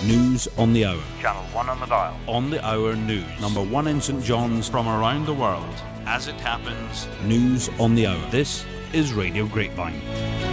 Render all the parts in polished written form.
News on the Hour. Channel 1 on the dial. On the Hour News. Number 1 in St John's. From around the world. As it happens. News on the Hour. This is Radio Grapevine.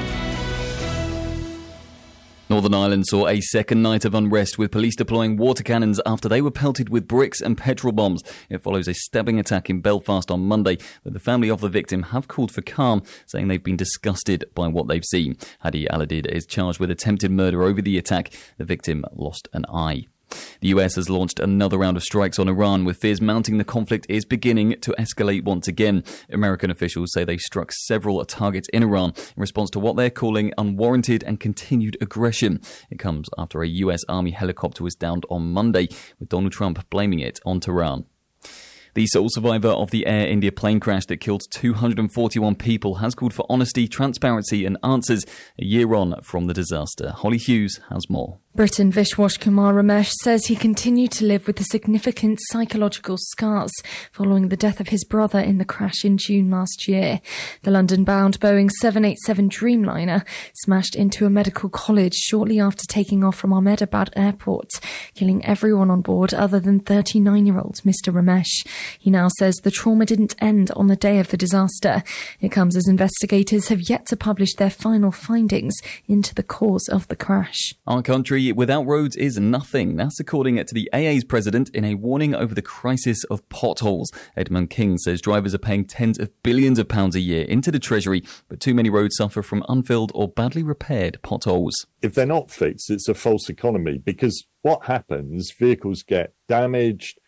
Northern Ireland saw a second night of unrest, with police deploying water cannons after they were pelted with bricks and petrol bombs. It follows a stabbing attack in Belfast on Monday, but the family of the victim have called for calm, saying they've been disgusted by what they've seen. Hadi Aladid is charged with attempted murder over the attack. The victim lost an eye. The US has launched another round of strikes on Iran, with fears mounting the conflict is beginning to escalate once again. American officials say they struck several targets in Iran in response to what they're calling unwarranted and continued aggression. It comes after a US Army helicopter was downed on Monday, with Donald Trump blaming it on Tehran. The sole survivor of the Air India plane crash that killed 241 people has called for honesty, transparency and answers a year on from the disaster. Holly Hughes has more. Briton Vishwash Kumar Ramesh says he continued to live with the significant psychological scars following the death of his brother in the crash in June last year. The London-bound Boeing 787 Dreamliner smashed into a medical college shortly after taking off from Ahmedabad Airport, killing everyone on board other than 39-year-old Mr. Ramesh. He now says the trauma didn't end on the day of the disaster. It comes as investigators have yet to publish their final findings into the cause of the crash. Our country without roads is nothing. That's according to the AA's president in a warning over the crisis of potholes. Edmund King says drivers are paying tens of billions of pounds a year into the Treasury, but too many roads suffer from unfilled or badly repaired potholes. If they're not fixed, it's a false economy, because what happens, vehicles get damaged.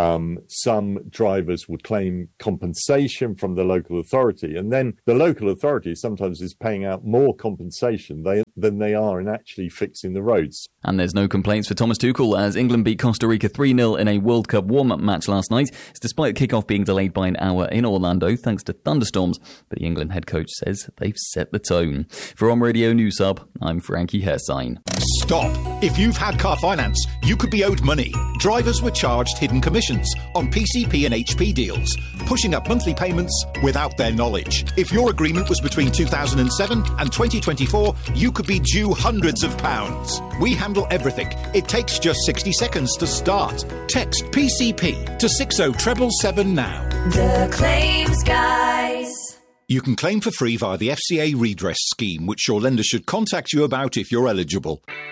Some drivers would claim compensation from the local authority, and then the local authority sometimes is paying out more compensation than they are in actually fixing the roads. And there's no complaints for Thomas Tuchel as England beat Costa Rica 3-0 in a World Cup warm-up match last night. It's despite kick-off being delayed by an hour in Orlando thanks to thunderstorms, but the England head coach says they've set the tone. For On Radio News Hub, I'm Frankie Hersign. Stop. If you've had car finance, you could be owed money. Drivers were charged hidden commissions on PCP and HP deals, pushing up monthly payments without their knowledge. If your agreement was between 2007 and 2024, you could be due hundreds of pounds. We handle everything. It takes just 60 seconds to start. Text PCP to 60777 now. The Claims Guys. You can claim for free via the FCA redress scheme, which your lender should contact you about if you're eligible.